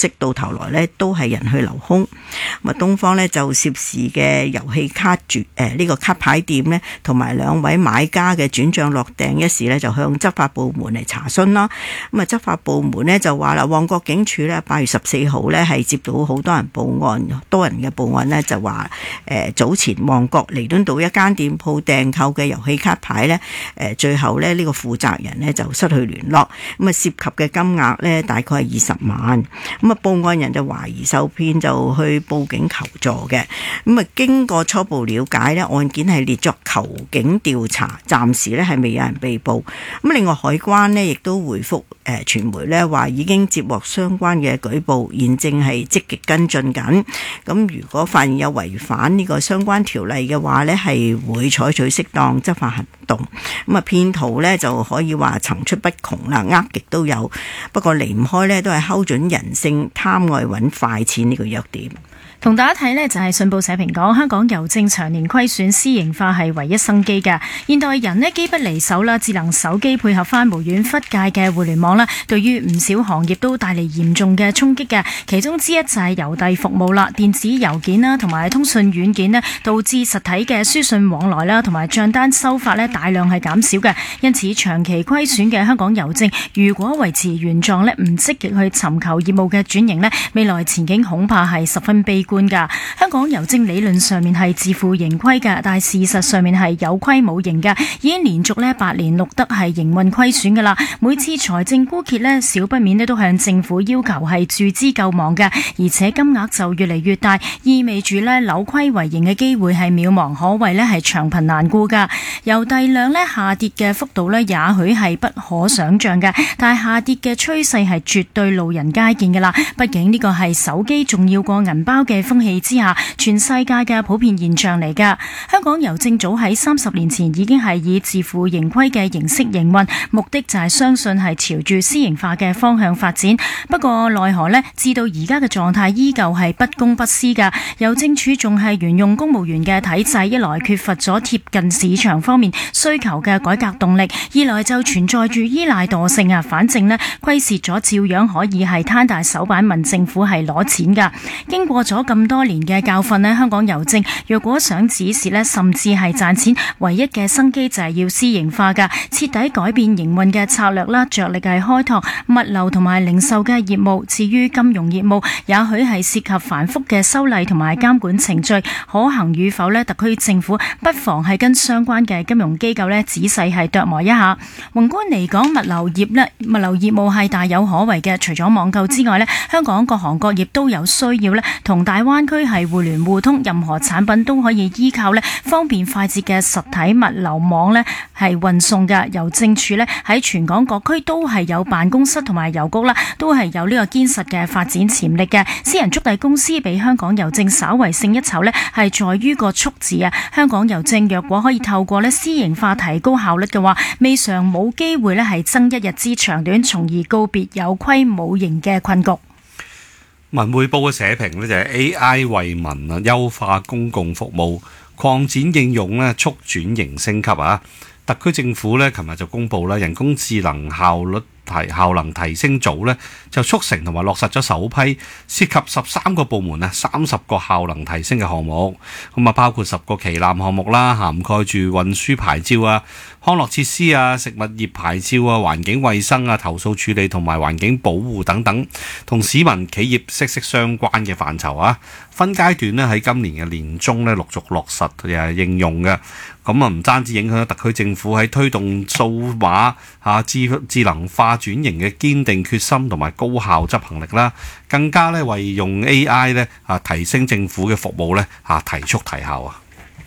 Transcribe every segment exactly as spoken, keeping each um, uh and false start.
悉到頭來呢都係人去樓空。咁啊，東方呢就涉事嘅遊戲卡絕誒呢個卡牌店呢，同埋兩位買家嘅轉賬落訂一事呢，就向執法部門嚟查詢啦。咁啊，執法部門呢就話啦，旺角警署呢八月十四號呢係接到好多人報案，多人嘅報案呢就話誒早前旺角彌敦道一間店鋪訂購嘅遊戲卡牌呢，誒最後呢呢個負責人呢就失去聯絡，咁啊涉及嘅金額呢大概係二十萬，咁啊報案人就懷疑受騙，就去報警求助嘅。咁啊經過初步了解呢，案件係列作求警調查，暫時呢係未有人被捕。咁另外海關呢亦都回覆誒傳媒呢話已經接獲相關嘅舉報，現正係積極跟進緊。咁如果發現有違反呢個相關條例嘅話呢，係會採取適當執法行動。咁啊騙徒呢就可以話層出不窮啦，呃極都有，不過離唔開呢都係睺準人性，貪愛揾快錢呢個弱點。 同大家睇呢，就係信報社評講，香港郵政長年虧損，私營化係唯一生機嘅。現代人呢，機不離手啦，智能手機配合翻無遠弗屆嘅互聯網啦，對於唔少行業都帶嚟嚴重嘅衝擊嘅。其中之一就係郵遞服務啦，電子郵件啦同埋通訊軟件呢，導致實體嘅書信往來啦同埋帳單收發呢大量係減少嘅。因此長期虧損嘅香港郵政，如果維持原狀呢，唔積極去尋求業務嘅轉型呢，未來前景恐怕係十分悲觀。香港郵政理論上面係自負盈虧嘅，但係事實上面係有虧冇盈嘅，已經連續呢八年錄得係營運虧損噶啦。每次財政枯竭呢，少不免呢都向政府要求係注資救亡嘅，而且金額就越嚟越大，意味住呢扭虧為盈嘅機會係渺茫，可謂呢係長貧難顧噶。郵遞量呢下跌嘅幅度呢，也許係不可想象嘅，但係下跌嘅趨勢係絕對路人皆見噶啦。畢竟呢個係手機重要過銀包嘅風氣之下，全世界嘅普遍現象嚟噶。香港郵政早喺三十年前已經係以自負盈虧嘅形式營運，目的就係相信係朝住私營化嘅方向發展。不過奈何呢，至到而家嘅狀態依舊係不公不私噶。郵政署仲係沿用公務員嘅體制，一來缺乏咗貼近市場方面需求嘅改革動力，二來就存在住依賴惰性啊。反正呢，虧蝕咗照樣可以係攤大手板問政府係攞錢噶。經過咗咁多年嘅教訓呢，香港郵政若果想止蝕呢，甚至係賺錢，唯一嘅生機就係要私營化噶，徹底改變營運嘅策略啦，着力係開拓物流同埋零售嘅業務。至於金融業務，也許係涉及繁複嘅修例同埋監管程序，可行與否呢，特區政府不妨係跟相關嘅金融機構呢仔細係琢磨一下。宏觀嚟講，物流業呢，物流業務係大有可為嘅。除咗網購之外呢，香港各行各業都有需要呢，同大灣區係互聯互通，任何產品都可以依靠呢方便快捷嘅實體物流網呢係運送嘅。郵政署呢喺全港各區都係有辦公室同埋郵局啦，都係有呢個堅實嘅發展潛力嘅。私人速遞公司比香港郵政稍為勝一籌呢，係在於個速字啊。香港郵政若果可以透過呢私營化提高效率嘅話，未嘗冇機會呢係爭一日之長短，從而告別有虧冇盈嘅困局。 文匯報嘅社評呢就係 A I 為民啊，優化公共服務，擴展應用呢，促轉型升級啊！特區政府呢，琴日就公布啦，人工智能效率提效能提升組呢，就促成同埋落實咗首批涉及十三個部門啊，三十個效能提升嘅項目，咁啊包括十個旗艦項目啦，涵蓋住運輸牌照啊、康樂設施啊、食物業牌照啊、環境衛生啊、投訴處理同埋環境保護等等，同市民企業息息相關嘅範疇啊，分階段呢，喺今年嘅年中呢，陸續落實誒應用嘅。咁啊，唔單止影響咗特區政府喺推動數碼嚇智智能化轉型嘅堅定決心同埋高效執行力啦，更加咧為用 A I 咧啊提升政府嘅服務咧啊提速提效啊！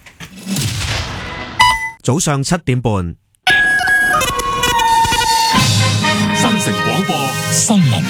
早上七點半， 新城廣播新聞。